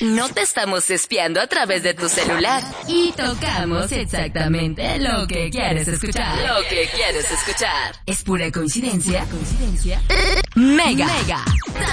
No te estamos espiando a través de tu celular. Y tocamos exactamente lo que quieres escuchar. Lo que quieres escuchar. ¿Es pura coincidencia? Mega.